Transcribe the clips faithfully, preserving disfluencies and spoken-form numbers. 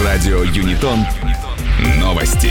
Радио Юнитон. Новости.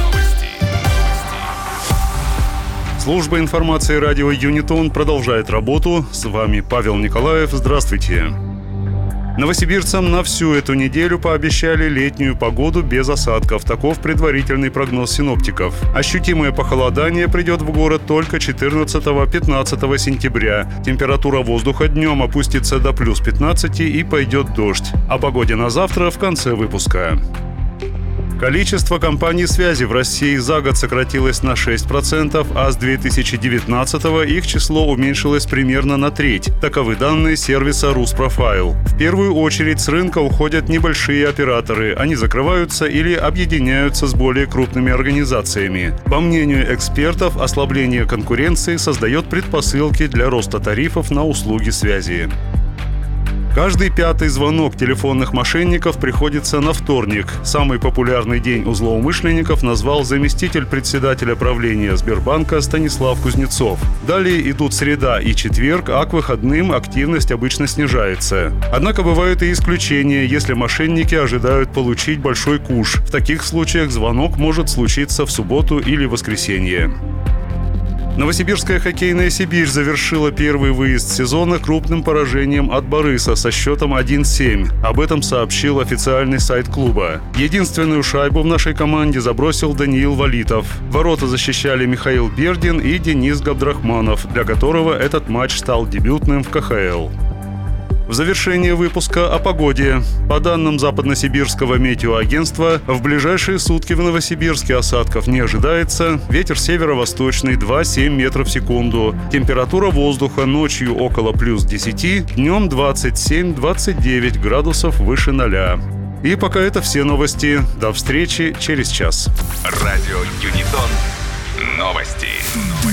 Служба информации радио Юнитон продолжает работу. С вами Павел Николаев. Здравствуйте. Новосибирцам на всю эту неделю пообещали летнюю погоду без осадков. Таков предварительный прогноз синоптиков. Ощутимое похолодание придет в город только четырнадцатого-пятнадцатого сентября. Температура воздуха днем опустится до плюс пятнадцати и пойдет дождь. О погоде на завтра в конце выпуска. Количество компаний связи в России за год сократилось на шесть процентов, а с две тысячи девятнадцатого их число уменьшилось примерно на треть. Таковы данные сервиса Rusprofile. В первую очередь с рынка уходят небольшие операторы. Они закрываются или объединяются с более крупными организациями. По мнению экспертов, ослабление конкуренции создает предпосылки для роста тарифов на услуги связи. Каждый пятый звонок телефонных мошенников приходится на вторник. Самый популярный день у злоумышленников назвал заместитель председателя правления Сбербанка Станислав Кузнецов. Далее идут среда и четверг, а к выходным активность обычно снижается. Однако бывают и исключения, если мошенники ожидают получить большой куш. В таких случаях звонок может случиться в субботу или воскресенье. Новосибирская хоккейная «Сибирь» завершила первый выезд сезона крупным поражением от «Бориса» со счетом один семь. Об этом сообщил официальный сайт клуба. Единственную шайбу в нашей команде забросил Даниил Валитов. Ворота защищали Михаил Бердин и Денис Габдрахманов, для которого этот матч стал дебютным в ка ха эл. В завершение выпуска о погоде. По данным Западносибирского метеоагентства, в ближайшие сутки в Новосибирске осадков не ожидается. Ветер северо-восточный два целых семь десятых метра в секунду. Температура воздуха ночью около плюс десяти, днем двадцать семь - двадцать девять градусов выше ноля. И пока это все новости. До встречи через час. Радио Юнитон. Новости.